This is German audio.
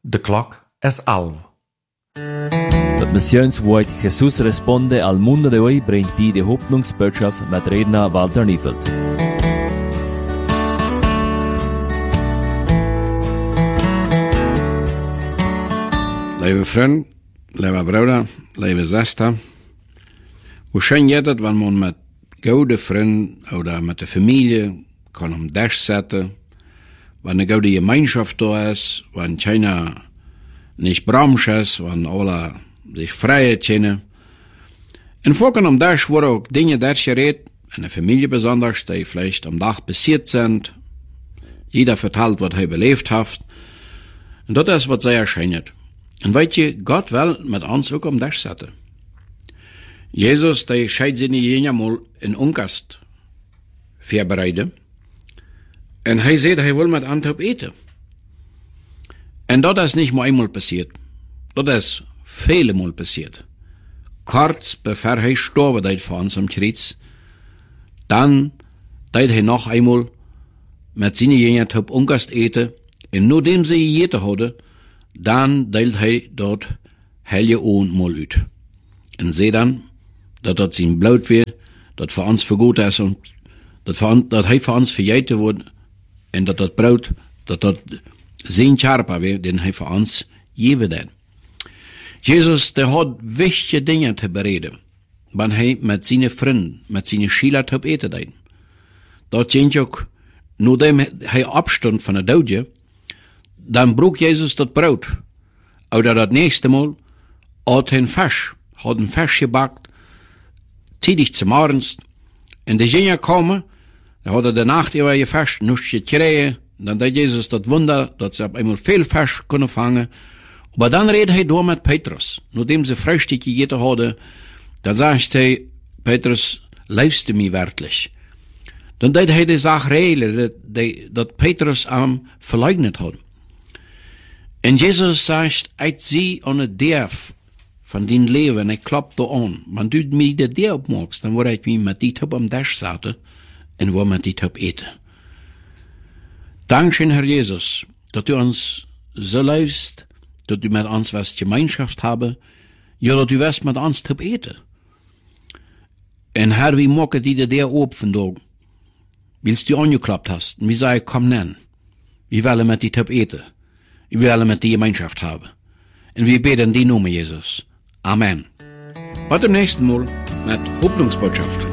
De clock es 11. Das Missionswort Jesus responde al mundo de hoy bringt die Hoffnungsbotschaft mit Redner Walter Niefeld. Lieve vriend, lieve broeder, lieve zuster. Hoe schön je dat, wanneer man met goede vrienden oder met de familie kan Dash zetten, wanneer een goede gemeenschap da ist, wanneer keiner nicht bremst ist, wanneer alle sich frei kennen. En vorhin Dash worden ook dingen daar geredet, in de familie besonders, die vielleicht am Tag passiert sind. Jeder vertelt, was er belebt hat. Und das ist, was sehr erscheint. Und weet je, Gott will mit uns auch Dash zetten. Jesus, der scheit seine Jünger mal in Unkast vorbereiten. Und er sagt, er will mit uns eten. Und das ist nicht mal einmal passiert. Das ist viele Mal passiert. Kurz bevor er gestorben ist für uns am Kreuz, dann deit er noch einmal mit seinen Jüngern Unkast eten. Und nachdem sie gegessen hadden, dann deilt er dort heilige Ohren mal aus. Und seht dann, dass das sein Blut wird, das für uns vergut ist und dass er für uns verjährt wurde und dass das Brot, dass das sein Körper wird, den er für uns geben hat. Jesus, der hat wichtige Dinge zu bereden, wenn er mit seinen Freunden, mit seinen Schülern zu eten hat. Dort sind auch, nachdem er abstand von der Tode, dann braucht Jesus das Brot. Oder das nächste Mal hat er ein Fisch gebackt, tätig zum Morgens. Und die Jünger kommen, da hat er die Nacht über gefasst, nichts gekriegt. Dann hat Jesus das Wunder, dass sie auf einmal viel Fisch können fangen. Aber dann redet er da mit Petrus. Nachdem sie Frühstück gegessen haben, dann sagt er, Petrus, liebst du mich wirklich? Dann hat er die Sache regeln, dass Petrus verleugnet hat. Und Jesus sagt, als sie ohne Derf von den Leben, ich klopft da an. Wenn du mir die Deur abmachst, dann werde ich mich mit die Top am Dash saten und wo mit die Top eten. Dankeschön, Herr Jesus, dass du uns so liebst, dass du mit uns was Gemeinschaft habe, ja, dass du was mit uns Top eten. Und Herr, wie machen die Deur auf von da? Willst du angeklappt hast, und wie sag ich, komm nen. Wir wollen mit die Top eten. Wir wollen mit die Gemeinschaft haben. Und wir beten die Nummer, Jesus. Amen. Bis zum nächsten Mal mit Hoffnungsbotschaft.